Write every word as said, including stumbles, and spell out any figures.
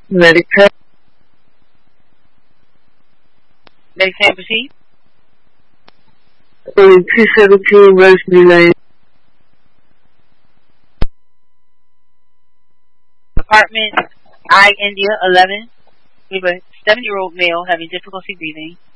Medicare. Medicare, proceed. Um, two seventeen Rosemary Lane. Apartment I, India, eleven. We have a seven-year-old male having difficulty breathing.